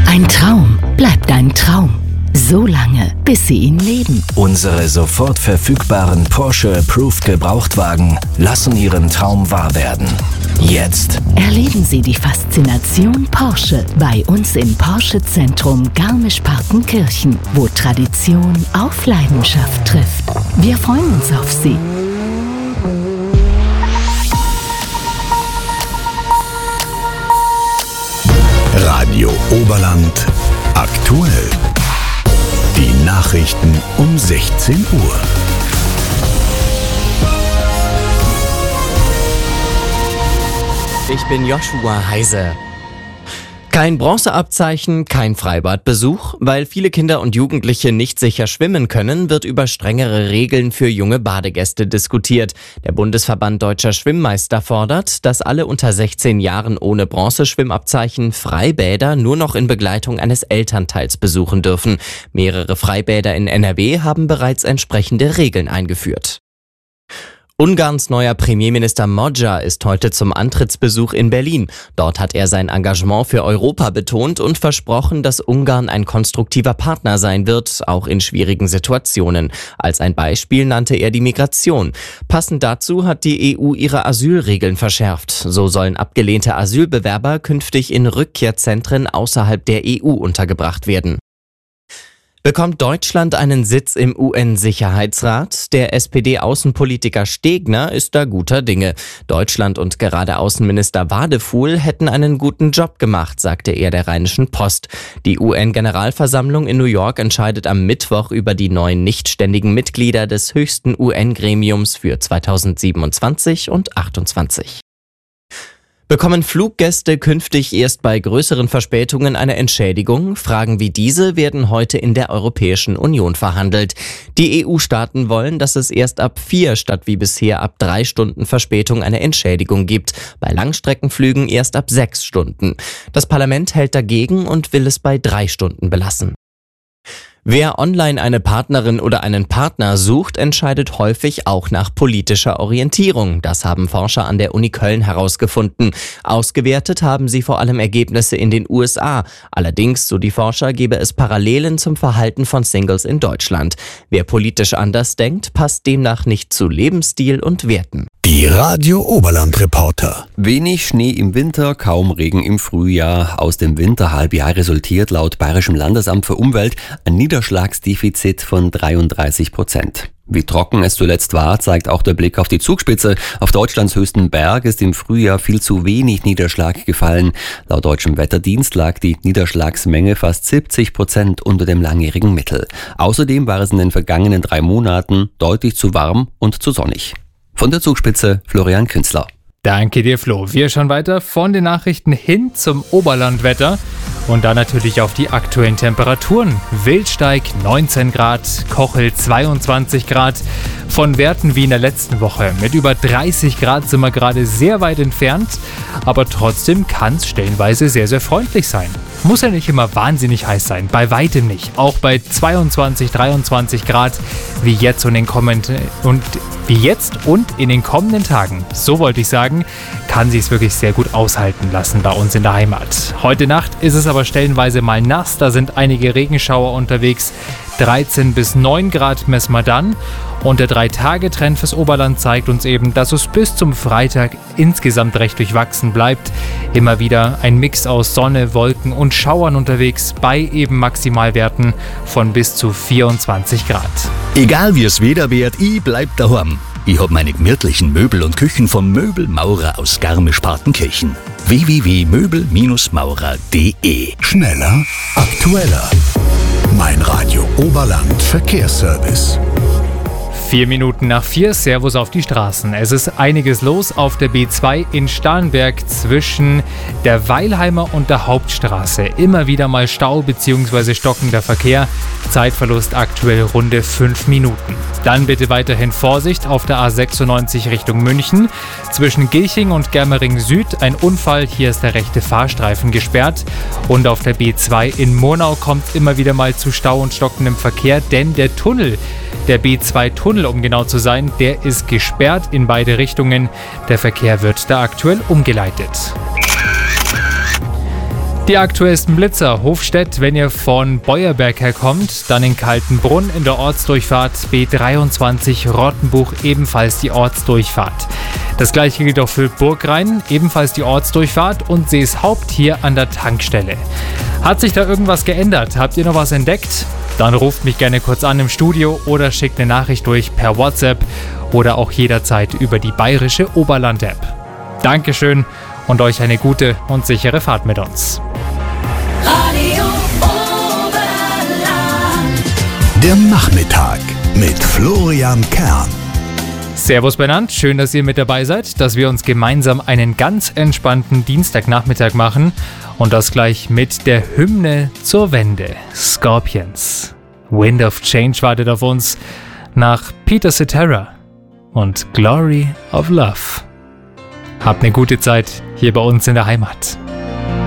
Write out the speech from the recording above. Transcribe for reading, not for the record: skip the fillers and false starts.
Ein Traum bleibt ein Traum. So lange, bis Sie ihn leben. Unsere sofort verfügbaren Porsche Approved Gebrauchtwagen lassen Ihren Traum wahr werden. Jetzt Erleben Sie die Faszination Porsche bei uns im Porsche Zentrum Garmisch-Partenkirchen, wo Tradition auf Leidenschaft trifft. Wir freuen uns auf Sie. Radio Oberland aktuell. Die Nachrichten um 16 Uhr. Ich bin Joshua Heise. Kein Bronzeabzeichen, kein Freibadbesuch. Weil viele Kinder und Jugendliche nicht sicher schwimmen können, wird über strengere Regeln für junge Badegäste diskutiert. Der Bundesverband Deutscher Schwimmmeister fordert, dass alle unter 16 Jahren ohne Bronzeschwimmabzeichen Freibäder nur noch in Begleitung eines Elternteils besuchen dürfen. Mehrere Freibäder in NRW haben bereits entsprechende Regeln eingeführt. Ungarns neuer Premierminister Magyar ist heute zum Antrittsbesuch in Berlin. Dort hat er sein Engagement für Europa betont und versprochen, dass Ungarn ein konstruktiver Partner sein wird, auch in schwierigen Situationen. Als ein Beispiel nannte er die Migration. Passend dazu hat die EU ihre Asylregeln verschärft. So sollen abgelehnte Asylbewerber künftig in Rückkehrzentren außerhalb der EU untergebracht werden. Bekommt Deutschland einen Sitz im UN-Sicherheitsrat? Der SPD-Außenpolitiker Stegner ist da guter Dinge. Deutschland und gerade Außenminister Wadefuhl hätten einen guten Job gemacht, sagte er der Rheinischen Post. Die UN-Generalversammlung in New York entscheidet am Mittwoch über die neuen nichtständigen Mitglieder des höchsten UN-Gremiums für 2027 und 2028. Bekommen Fluggäste künftig erst bei größeren Verspätungen eine Entschädigung? Fragen wie diese werden heute in der Europäischen Union verhandelt. Die EU-Staaten wollen, dass es erst ab 4 statt wie bisher ab 3 Stunden Verspätung eine Entschädigung gibt. Bei Langstreckenflügen erst ab 6 Stunden. Das Parlament hält dagegen und will es bei 3 Stunden belassen. Wer online eine Partnerin oder einen Partner sucht, entscheidet häufig auch nach politischer Orientierung. Das haben Forscher an der Uni Köln herausgefunden. Ausgewertet haben sie vor allem Ergebnisse in den USA. Allerdings, so die Forscher, gäbe es Parallelen zum Verhalten von Singles in Deutschland. Wer politisch anders denkt, passt demnach nicht zu Lebensstil und Werten. Die Radio Oberland Reporter. Wenig Schnee im Winter, kaum Regen im Frühjahr. Aus dem Winterhalbjahr resultiert laut Bayerischem Landesamt für Umwelt ein Niederschlagsdefizit von 33%. Wie trocken es zuletzt war, zeigt auch der Blick auf die Zugspitze. Auf Deutschlands höchsten Berg ist im Frühjahr viel zu wenig Niederschlag gefallen. Laut deutschem Wetterdienst lag die Niederschlagsmenge fast 70% unter dem langjährigen Mittel. Außerdem war es in den vergangenen 3 Monaten deutlich zu warm und zu sonnig. Von der Zugspitze Florian Künzler. Danke dir, Flo. Wir schauen weiter von den Nachrichten hin zum Oberlandwetter und dann natürlich auf die aktuellen Temperaturen. Wildsteig 19 Grad, Kochel 22 Grad. Von Werten wie in der letzten Woche. Mit über 30 Grad sind wir gerade sehr weit entfernt, aber trotzdem kann es stellenweise sehr, sehr freundlich sein. Muss ja nicht immer wahnsinnig heiß sein, bei weitem nicht. Auch bei 22, 23 Grad wie jetzt und in den kommenden Tagen, so wollte ich sagen, kann sie es wirklich sehr gut aushalten lassen bei uns in der Heimat. Heute Nacht ist es aber stellenweise mal nass, da sind einige Regenschauer unterwegs. 13 bis 9 Grad messen wir dann. Und der 3-Tage-Trend fürs Oberland zeigt uns eben, dass es bis zum Freitag insgesamt recht durchwachsen bleibt. Immer wieder ein Mix aus Sonne, Wolken und Schauern unterwegs bei eben Maximalwerten von bis zu 24 Grad. Egal wie es Wetter wird, ich bleib daheim. Ich hab meine gemütlichen Möbel und Küchen vom Möbelmaurer aus Garmisch-Partenkirchen. www.möbelmaurer.de. Schneller, aktueller. Mein Radio Oberland Verkehrsservice. 4 Minuten nach 4, Servus auf die Straßen. Es ist einiges los auf der B2 in Starnberg zwischen der Weilheimer und der Hauptstraße. Immer wieder mal Stau bzw. stockender Verkehr. Zeitverlust aktuell runde 5 Minuten. Dann bitte weiterhin Vorsicht auf der A96 Richtung München. Zwischen Gilching und Germering Süd ein Unfall. Hier ist der rechte Fahrstreifen gesperrt. Und auf der B2 in Murnau kommt immer wieder mal zu Stau und stockendem Verkehr, denn der B2-Tunnel, um genau zu sein, der ist gesperrt in beide Richtungen. Der Verkehr wird da aktuell umgeleitet. Die aktuellsten Blitzer: Hofstedt, wenn ihr von Beuerberg herkommt, dann in Kaltenbrunn in der Ortsdurchfahrt B23, Rottenbuch ebenfalls die Ortsdurchfahrt. Das gleiche gilt auch für Burgrhein, ebenfalls die Ortsdurchfahrt, und Seeshaupt hier an der Tankstelle. Hat sich da irgendwas geändert? Habt ihr noch was entdeckt? Dann ruft mich gerne kurz an im Studio oder schickt eine Nachricht durch per WhatsApp oder auch jederzeit über die Bayerische Oberland-App. Dankeschön und euch eine gute und sichere Fahrt mit uns. Radio Oberland. Der Nachmittag mit Florian Kern. Servus benannt, schön, dass ihr mit dabei seid, dass wir uns gemeinsam einen ganz entspannten Dienstagnachmittag machen und das gleich mit der Hymne zur Wende. Scorpions. Wind of Change wartet auf uns nach Peter Cetera und Glory of Love. Habt eine gute Zeit hier bei uns in der Heimat.